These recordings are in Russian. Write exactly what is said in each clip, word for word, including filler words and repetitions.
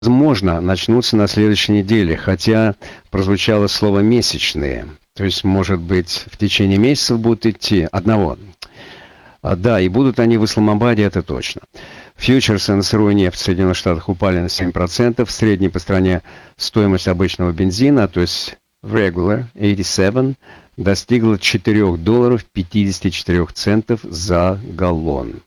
возможно, начнутся на следующей неделе, хотя прозвучало слово «месячные». То есть, может быть, в течение месяцев будут идти одного. А, да, и будут они в Исламабаде, это точно. Фьючерсы на сырую нефть в Соединенных Штатах упали на семь процентов. Средняя по стране стоимость обычного бензина, то есть regular восемьдесят семь, достигла четыре долларов пятьдесят четыре центов за галлон.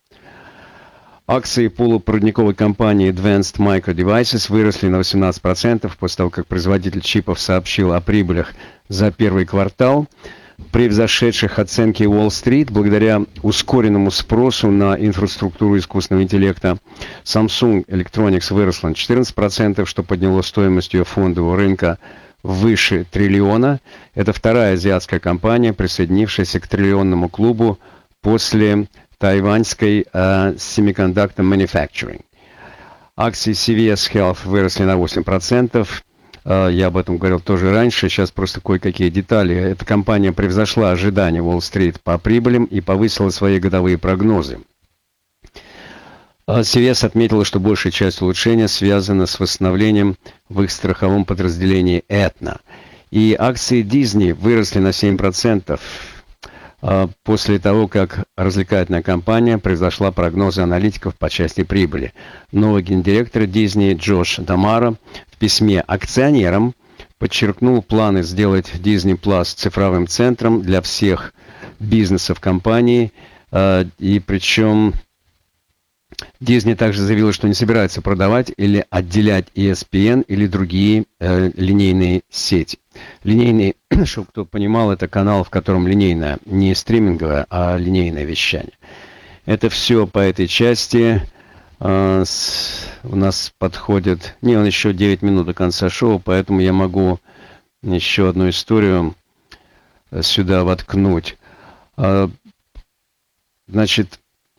Акции полупроводниковой компании Advanced Micro Devices выросли на восемнадцать процентов после того, как производитель чипов сообщил о прибылях за первый квартал, превзошедших оценки Уолл-стрит благодаря ускоренному спросу на инфраструктуру искусственного интеллекта. Samsung Electronics выросла на четырнадцать процентов, что подняло стоимость ее фондового рынка выше триллиона. Это вторая азиатская компания, присоединившаяся к триллионному клубу после тайваньской uh, Semiconductor Manufacturing. Акции си ви эс Health выросли на восемь процентов. Uh, я об этом говорил тоже раньше, сейчас просто кое-какие детали. Эта компания превзошла ожидания Уолл-стрит по прибылям и повысила свои годовые прогнозы. Uh, си ви эс отметила, что большая часть улучшения связана с восстановлением в их страховом подразделении Aetna. И акции Disney выросли на семь процентов. После того, как развлекательная компания превзошла прогнозы аналитиков по части прибыли. Новый гендиректор Disney Джош Дамаро в письме акционерам подчеркнул планы сделать Disney Plus цифровым центром для всех бизнесов компании. И причем Disney также заявила, что не собирается продавать или отделять и эс пи эн или другие э, линейные сети. Линейный, чтобы кто понимал, это канал, в котором линейное, не стриминговое, а линейное вещание. Это все по этой части. Э, с, у нас подходит... Не, он еще девять минут до конца шоу, поэтому я могу еще одну историю сюда воткнуть. Э, значит...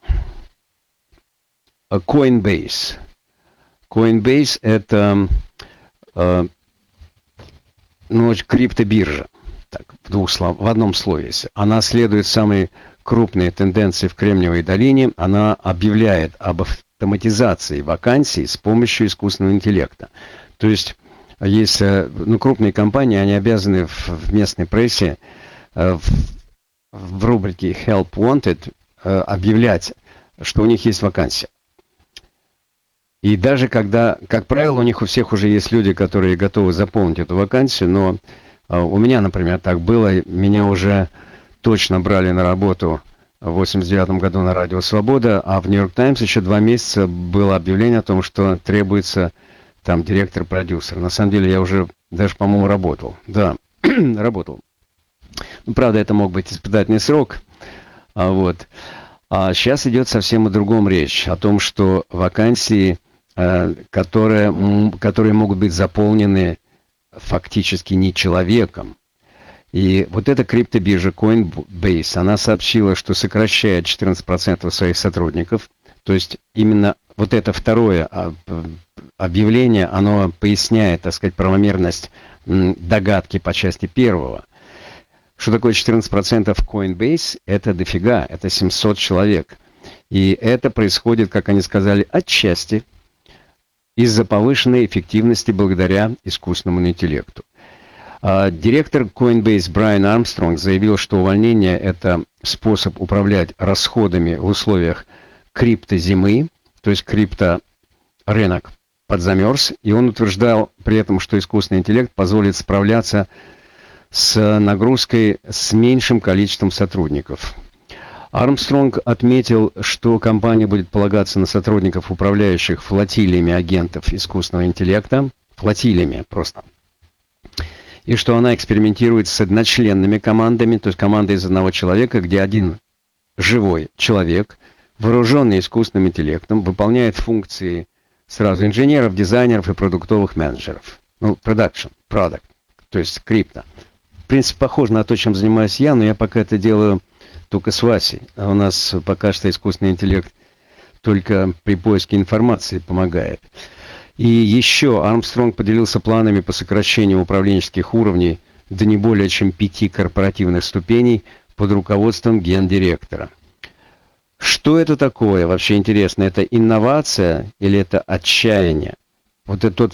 Coinbase. Coinbase это э, ну, криптобиржа. Так, в двух слов, в одном слове. Она следует самой крупной тенденции в Кремниевой долине. Она объявляет об автоматизации вакансий с помощью искусственного интеллекта. То есть, если ну, крупные компании, они обязаны в, в местной прессе э, в, в рубрике Help Wanted э, объявлять, что у них есть вакансия. И даже когда, как правило, у них у всех уже есть люди, которые готовы заполнить эту вакансию, но э, у меня, например, так было, меня уже точно брали на работу в восемьдесят девятом году на Радио Свобода, а в Нью-Йорк Таймс еще два месяца было объявление о том, что требуется там директор-продюсер. На самом деле я уже даже, по-моему, работал. Да, работал. Ну, правда, это мог быть испытательный срок. А, вот. А сейчас идет совсем о другом речь, о том, что вакансии... Которые, которые могут быть заполнены фактически не человеком. И вот эта криптобиржа Coinbase, она сообщила, что сокращает четырнадцать процентов своих сотрудников. То есть именно вот это второе объявление, оно поясняет, так сказать, правомерность догадки по части первого. Что такое четырнадцать процентов Coinbase? Это дофига, это семьсот человек. И это происходит, как они сказали, отчасти из-за повышенной эффективности благодаря искусственному интеллекту. А, директор Coinbase Брайан Армстронг заявил, что увольнение – это способ управлять расходами в условиях криптозимы, то есть крипторынок подзамерз, и он утверждал при этом, что искусственный интеллект позволит справляться с нагрузкой с меньшим количеством сотрудников. Армстронг отметил, что компания будет полагаться на сотрудников, управляющих флотилиями агентов искусственного интеллекта, флотилиями просто, и что она экспериментирует с одночленными командами, то есть командой из одного человека, где один живой человек, вооруженный искусственным интеллектом, выполняет функции сразу инженеров, дизайнеров и продуктовых менеджеров. Ну, production, product, то есть крипто. В принципе, похоже на то, чем занимаюсь я, но я пока это делаю только с Васей. А у нас пока что искусственный интеллект только при поиске информации помогает. И еще Армстронг поделился планами по сокращению управленческих уровней до не более чем пяти корпоративных ступеней под руководством гендиректора. Что это такое? Вообще интересно, это инновация или это отчаяние? вот этот тот